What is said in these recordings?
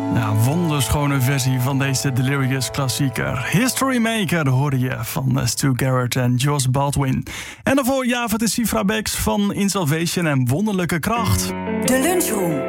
Ja, wonderschone versie van deze Delirious klassieker. History Maker hoorde je van Stu Garrett en Joss Baldwin. En daarvoor Java de Cifra Bex van In Salvation en Wonderlijke Kracht. De Lunchroom.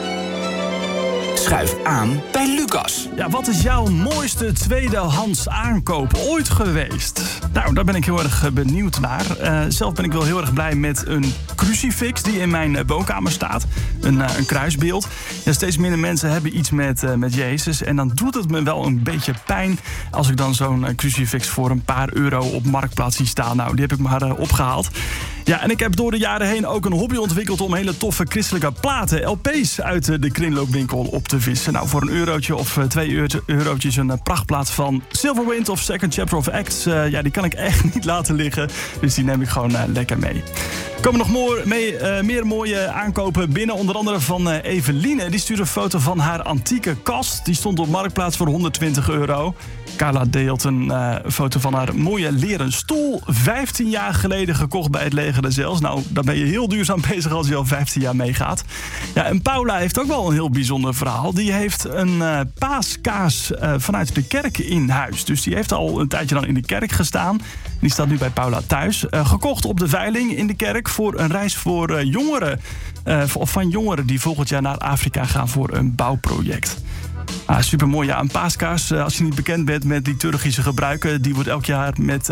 Schuif aan bij Lucas. Ja, wat is jouw mooiste tweedehands aankoop ooit geweest? Nou, daar ben ik heel erg benieuwd naar. Zelf ben ik wel heel erg blij met een crucifix die in mijn woonkamer staat. Een kruisbeeld. Ja, steeds minder mensen hebben iets met Jezus. En dan doet het me wel een beetje pijn als ik dan zo'n crucifix voor een paar euro op Marktplaats zie staan. Nou, die heb ik maar opgehaald. Ja, en ik heb door de jaren heen ook een hobby ontwikkeld om hele toffe christelijke platen, LP's, uit de kringloopwinkel op te vissen. Nou, voor €1 of €2 een prachtplaat van Silverwind of Second Chapter of Acts. Ja, die kan ik echt niet laten liggen, dus die neem ik gewoon lekker mee. Er komen nog meer mooie aankopen binnen, onder andere van Eveline. Die stuurde een foto van haar antieke kast. Die stond op Marktplaats voor €120. Carla deelt een foto van haar mooie leren stoel. 15 jaar geleden gekocht bij het leger des Heils. Nou, daar ben je heel duurzaam bezig als je al 15 jaar meegaat. Ja, en Paula heeft ook wel een heel bijzonder verhaal. Die heeft een paaskaars vanuit de kerk in huis. Dus die heeft al een tijdje dan in de kerk gestaan. Die staat nu bij Paula thuis. Gekocht op de veiling in de kerk voor een reis voor jongeren. Of van jongeren die volgend jaar naar Afrika gaan voor een bouwproject. Supermooi. Ja, een paaskaars, als je niet bekend bent met liturgische gebruiken, die wordt elk jaar met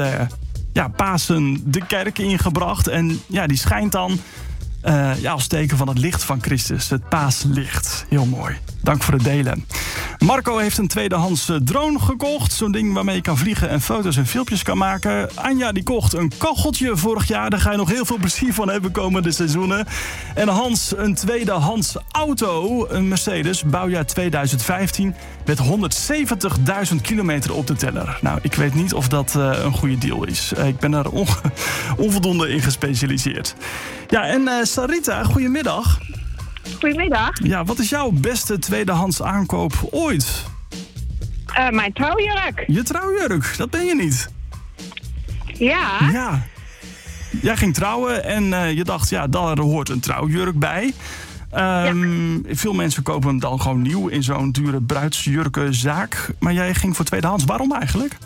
Pasen de kerk ingebracht. En ja, die schijnt dan als teken van het licht van Christus. Het paaslicht. Heel mooi. Dank voor het delen. Marco heeft een tweedehands drone gekocht. Zo'n ding waarmee je kan vliegen en foto's en filmpjes kan maken. Anja die kocht een kacheltje vorig jaar. Daar ga je nog heel veel plezier van hebben komende seizoenen. En Hans een tweedehands auto. Een Mercedes, bouwjaar 2015. Met 170.000 kilometer op de teller. Nou, ik weet niet of dat een goede deal is. Ik ben er onvoldoende in gespecialiseerd. Ja, en Sarita, goedemiddag. Goedemiddag. Ja, wat is jouw beste tweedehands aankoop ooit? Mijn trouwjurk. Je trouwjurk, dat ben je niet. Ja. Ja. Jij ging trouwen en je dacht, ja, daar hoort een trouwjurk bij. Veel mensen kopen hem dan gewoon nieuw in zo'n dure bruidsjurkenzaak. Maar jij ging voor tweedehands. Waarom eigenlijk?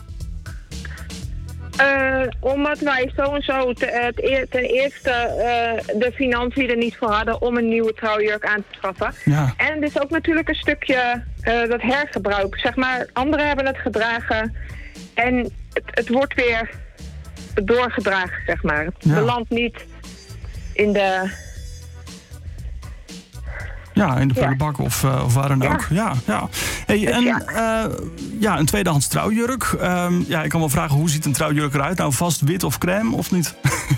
Omdat wij sowieso ten eerste de financiën er niet voor hadden om een nieuwe trouwjurk aan te schaffen. Ja. En het is ook natuurlijk een stukje dat hergebruik. Zeg maar, anderen hebben het gedragen en het wordt weer doorgedragen, zeg maar. Het belandt niet in de... Ja, in de prullenbak of waar dan ook. Ja. Hey, en een tweedehands trouwjurk. Ik kan wel vragen, hoe ziet een trouwjurk eruit? Nou, vast wit of crème of niet?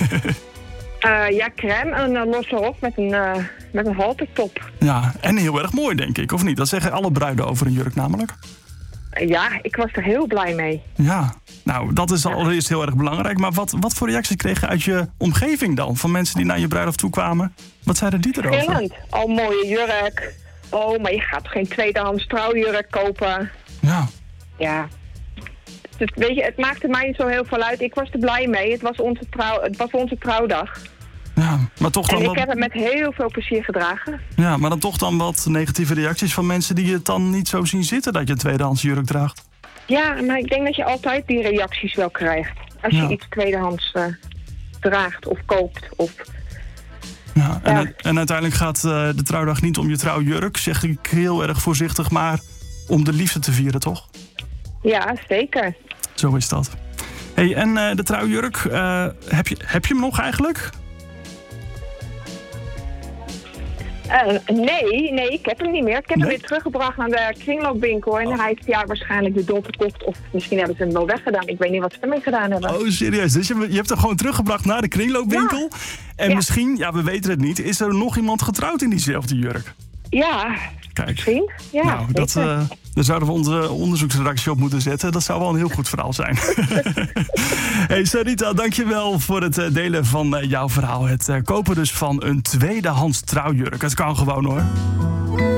Crème en een losse rok met een haltertop. Ja, en heel erg mooi, denk ik, of niet? Dat zeggen alle bruiden over een jurk namelijk. Ja, ik was er heel blij mee. Ja, nou, dat is allereerst heel erg belangrijk. Maar wat voor reacties kreeg je uit je omgeving dan? Van mensen die naar je bruiloft toe kwamen? Wat zeiden die erover? Verschillend. Oh, mooie jurk. Oh, maar je gaat toch geen tweedehands trouwjurk kopen? Ja. Ja. Dus, weet je, het maakte mij niet zo heel veel uit. Ik was er blij mee. Het was onze trouwdag. Ja, maar toch dan en ik heb het met heel veel plezier gedragen. Ja, maar dan toch dan wat negatieve reacties van mensen die het dan niet zo zien zitten dat je een tweedehands jurk draagt? Ja, maar ik denk dat je altijd die reacties wel krijgt. Als je iets tweedehands draagt of koopt. Ja, en uiteindelijk gaat de trouwdag niet om je trouwjurk, zeg ik heel erg voorzichtig, maar om de liefde te vieren, toch? Ja, zeker. Zo is dat. Hey, en de trouwjurk, heb je hem nog eigenlijk? Nee, ik heb hem niet meer. Ik heb hem weer teruggebracht naar de kringloopwinkel. En hij heeft waarschijnlijk de dol verkocht. Of misschien hebben ze hem wel weggedaan. Ik weet niet wat ze ermee gedaan hebben. Oh, serieus? Dus je hebt hem gewoon teruggebracht naar de kringloopwinkel? Ja. En misschien, we weten het niet, is er nog iemand getrouwd in diezelfde jurk? Ja, kijk. Misschien. Ja, nou, daar zouden we onze onderzoeksredactie op moeten zetten. Dat zou wel een heel goed verhaal zijn. Hey Sarita, dankjewel voor het delen van jouw verhaal. Het kopen dus van een tweedehands trouwjurk. Het kan gewoon hoor.